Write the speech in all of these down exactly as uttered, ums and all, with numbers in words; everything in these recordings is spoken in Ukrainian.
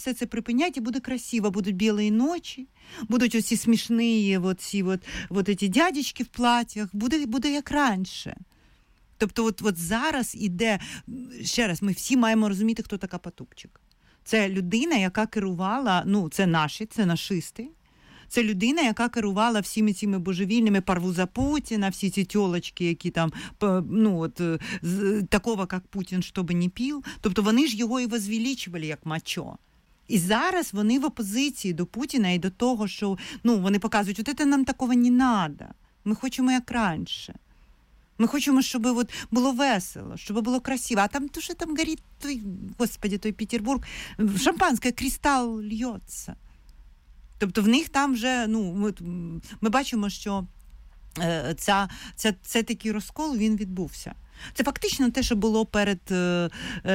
все це припинять, і буде красиво. Будуть білі ночі, будуть оці смішні от ці от, от ці дядечки в платьях, буде, буде як раніше. Тобто от, от зараз іде, ще раз, ми всі маємо розуміти, хто така Потупчик. Це людина, яка керувала, ну, це наші, це нашисти. Це людина, яка керувала всіми цими божевільними Парвуза Путіна, всі ці тьолочки, які там, ну, от, такого, як Путін, щоб не пив. Тобто вони ж його і возвеличували як мачо. І зараз вони в опозиції до Путіна і до того, що, ну, вони показують, от це нам такого не треба. Ми хочемо як раніше. Ми хочемо, щоб от було весело, щоб було красиво. А там дуже там горить той, господи, той Петербург, шампанське, кристал льється. Тобто в них там вже, ну, ми, ми бачимо, що е, ця, ця, це такий розкол, він відбувся. Це фактично те, що було перед, е,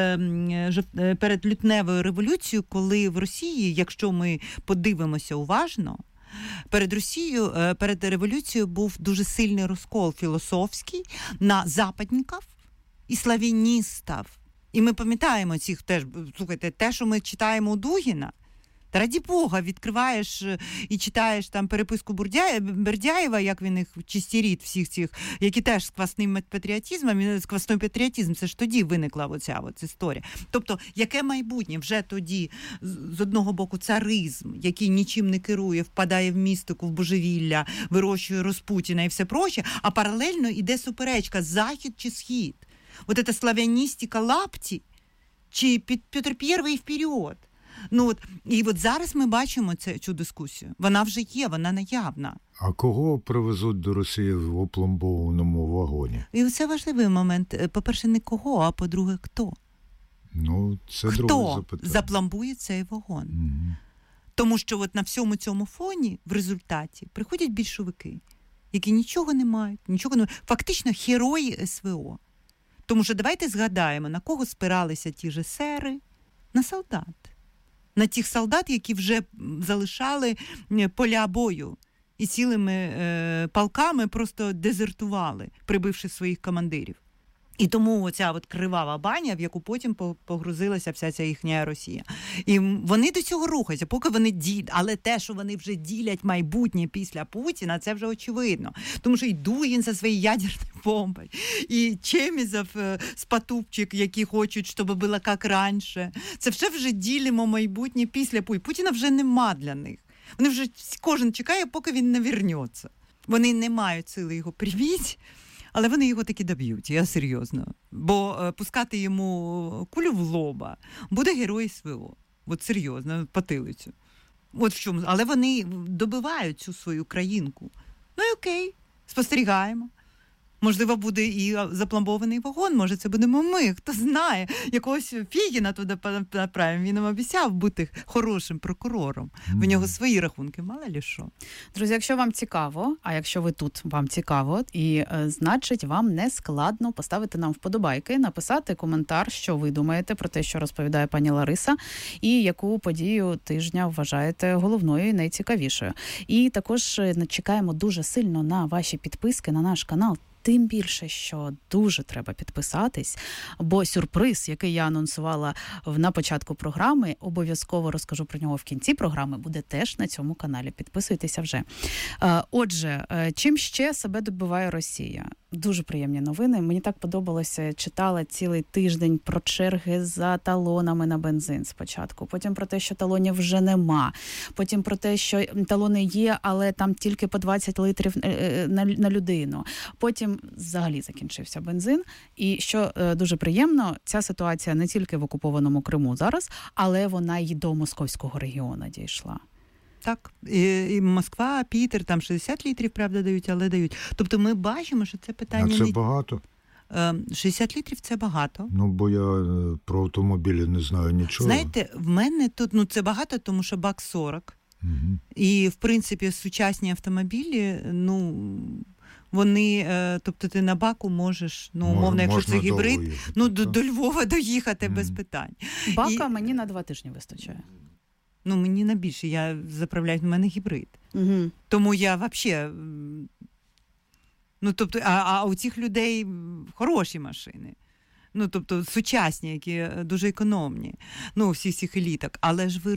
е, перед лютневою революцією, коли в Росії, якщо ми подивимося уважно, перед Росією, е, перед революцією був дуже сильний розкол філософський на западників і славяністів. І ми пам'ятаємо цих теж, слухайте, те, що ми читаємо у Дугіна. Та раді Бога, відкриваєш і читаєш там переписку Бердяєва, як він їх чистерить всіх цих, які теж з квасним патріотизмом, з квасним патріотизмом, це ж тоді виникла оця от історія. Тобто, яке майбутнє? Вже тоді, з одного боку, царизм, який нічим не керує, впадає в містику, в божевілля, вирощує Розпутіна і все проще, а паралельно йде суперечка, захід чи схід. От ця славяністика лапті, чи Петр Перший вперед. Ну, от, і от зараз ми бачимо цю, цю дискусію. Вона вже є, вона наявна. А кого привезуть до Росії в опломбованому вагоні? І це важливий момент. По-перше, не кого, а по-друге, хто. Ну, це хто друге запитання. Хто запломбує цей вагон? Угу. Тому що от на всьому цьому фоні в результаті приходять більшовики, які нічого не мають, нічого не мають. Фактично герої СВО. Тому що давайте згадаємо, на кого спиралися ті ж есери? На солдат. На тих солдат, які вже залишали поля бою і цілими е, полками просто дезертували, прибивши своїх командирів. І тому оця от кривава баня, в яку потім погрузилася вся ця їхня Росія. І вони до цього рухаються, поки вони ділять. Але те, що вони вже ділять майбутнє після Путіна, це вже очевидно. Тому що і Дугін за свої ядерні бомби, і Чемізов з Потупчик, які хочуть, щоб було як раніше. Це все вже ділимо майбутнє після Путіна. Путіна вже нема для них. Вони вже, кожен чекає, поки він не вернеться. Вони не мають сили його прибити. Але вони його таки доб'ють, я серйозно. Бо е, пускати йому кулю в лоба буде герой СВО. От серйозно, потилицю. От в чому. Але вони добивають цю свою країнку. Ну і окей, спостерігаємо. Можливо, буде і запломбований вагон, може це будемо ми, хто знає. Якогось Фігіна туди направимо. Він нам обіцяв бути хорошим прокурором. Mm. В нього свої рахунки, мало ли що. Друзі, якщо вам цікаво, а якщо ви тут, вам цікаво, і е, значить вам не складно поставити нам вподобайки, написати коментар, що ви думаєте про те, що розповідає пані Лариса, і яку подію тижня вважаєте головною і найцікавішою. І також чекаємо дуже сильно на ваші підписки на наш канал. Тим більше, що дуже треба підписатись, бо сюрприз, який я анонсувала на початку програми, обов'язково розкажу про нього в кінці програми, буде теж на цьому каналі. Підписуйтеся вже. Отже, чим ще себе добиває Росія? Дуже приємні новини. Мені так подобалося, читала цілий тиждень про черги за талонами на бензин спочатку. Потім про те, що талонів вже нема. Потім про те, що талони є, але там тільки по двадцять літрів на, на людину. Потім взагалі закінчився бензин. І що дуже приємно, ця ситуація не тільки в окупованому Криму зараз, але вона й до московського регіону дійшла. Так, і, і Москва, Пітер, там шістдесят літрів, правда, дають, але дають. Тобто ми бачимо, що це питання... А це не... багато? шістдесят літрів – це багато. Ну, бо я про автомобілі не знаю нічого. Знаєте, в мене тут, ну, це багато, тому що бак сорок. Угу. І, в принципі, сучасні автомобілі, ну... Вони, тобто ти на баку можеш, ну, умовно, якщо це гібрид, їхати, ну, до, до Львова доїхати mm. без питань. Бака І... мені на два тижні вистачає. Ну, мені на більше, я заправляю, в мене гібрид. Угу. Тому я взагалі, ну, тобто, а, а у цих людей хороші машини. Ну, тобто, сучасні, які дуже економні. Ну, всіх цих еліток. Але ж ви